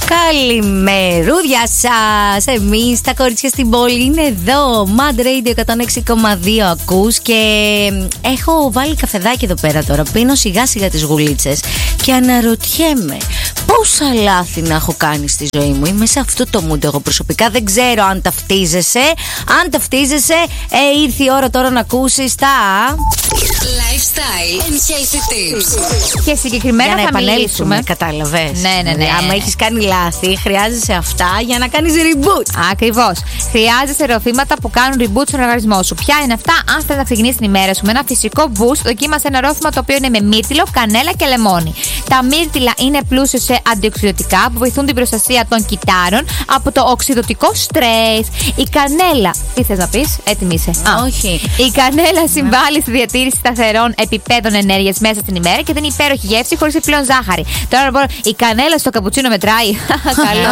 Καλημερούδια σας. Εμείς τα κορίτσια στην πόλη είναι εδώ. Mad Radio 106,2 ακούς. Και έχω βάλει καφεδάκι εδώ πέρα τώρα. Πίνω σιγά σιγά τις γουλίτσες. Και αναρωτιέμαι πόσα λάθη να έχω κάνει στη ζωή μου. Είμαι σε αυτό το mood εγώ προσωπικά. Δεν ξέρω αν ταυτίζεσαι. Αν ταυτίζεσαι, ήρθε η ώρα τώρα να ακούσεις τα Lifestyle and healthy tips. Και συγκεκριμένα για να θα μιλήσουμε. Κατάλαβες. Ναι. Άμα έχεις κάνει λάθη, χρειάζεσαι αυτά για να κάνεις reboot. Ακριβώς. Χρειάζεσαι ροφήματα που κάνουν reboot στον οργανισμό σου. Ποια είναι αυτά? Αν θες να ξεκινήσεις την ημέρα σου με ένα φυσικό boost, δοκίμασε ένα ρόφημα το οποίο είναι με μύρτιλο, κανέλα και λεμόνι. Τα μύρτιλα είναι πλούσιο σε αντιοξυδοτικά που βοηθούν την προστασία των κυτάρων από το οξυδοτικό στρες. Η κανέλα. Τι θες να πεις? Έτοιμη είσαι? Όχι. Η κανέλα συμβάλλει στη διατήρηση σταθερών επιπέδων ενέργειας μέσα στην ημέρα και δίνει υπέροχη γεύση χωρίς επιπλέον ζάχαρη. Τώρα η κανέλα στο καπουτσίνο μετράει. Καλό.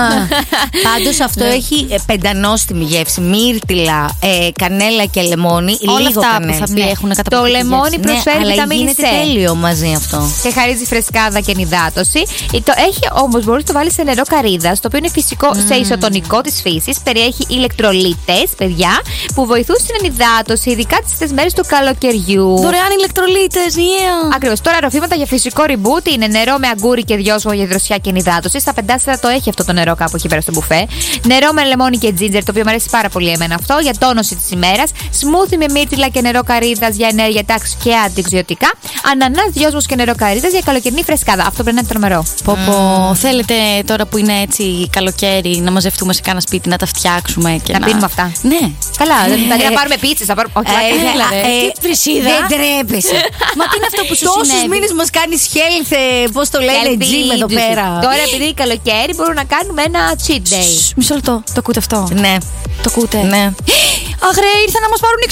Πάντως αυτό έχει πεντανόστιμη γεύση. Μύρτιλα, κανέλα και λεμόνι. Όλα λίγο αυτά κανέλα. που θα πει έχουν Το καταπληκτική λεμόνι γεύση. προσφέρει αλλά βιταμίνη γίνεται C. τέλειο μαζί αυτό. Και χαρίζει φρεσκάδα και ενυδάτωση. Έχει όμως, μπορείς να το βάλεις σε νερό καρύδας, το οποίο είναι φυσικό σε ισοτονικό της φύσης. Περιέχει ηλεκτρολίτες, παιδιά, που βοηθούν στην ενυδάτωση, ειδικά τις μέρες του καλοκαιριού. Δωρεάν ηλεκτρολίτες, yeah. Ακριβώς. Τώρα ροφήματα για φυσικό reboot είναι νερό με αγκούρι και δυόσμο για δροσιά και ενυδάτωση. Στα 5 το έχει αυτό το νερό κάπου εκεί πέρα στο μπουφέ. Νερό με λεμόνι και τζίντζερ, το οποίο μου αρέσει πάρα πολύ εμένα αυτό, για τόνωση της ημέρας. Σμούθι με μύρτιλα και νερό καρύδας για ενέργεια, τάξη και αντιοξυδοτικά. Ανανάς, δυόσμος και νερό καρύδας για καλοκαιρινή φρεσκάδα. Αυτό πρέπει να είναι τρομερό. Θέλετε τώρα που είναι έτσι καλοκαίρι να μαζευτούμε σε κάνα σπίτι, να τα φτιάξουμε και Να πίνουμε αυτά. Ναι. Καλά, δηλαδή να πάρουμε πίτσες, να πάρουμε. Τι βρυσίδα. Δεν τρέπεσαι. Μα τι είναι αυτό που σου Τόσους συνέβη? μήνες μας κάνεις health, πώς το λένε, gym εδώ πέρα. Τώρα επειδή είναι καλοκαίρι μπορούμε να κάνουμε ένα cheat day. Μισό λεπτό. Το ακούτε αυτό? Ναι. Το ακούτε? Ναι. Αχ, ρε, ήρθαν να μας πάρουν οι